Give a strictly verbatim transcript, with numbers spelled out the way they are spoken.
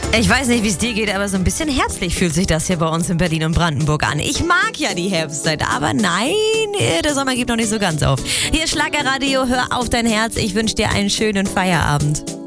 Ich weiß nicht, wie es dir geht, aber so ein bisschen herbstlich fühlt sich das hier bei uns in Berlin und Brandenburg an. Ich mag ja die Herbstzeit, aber nein, der Sommer geht noch nicht so ganz auf. Hier ist Schlagerradio, hör auf dein Herz. Ich wünsche dir einen schönen Feierabend.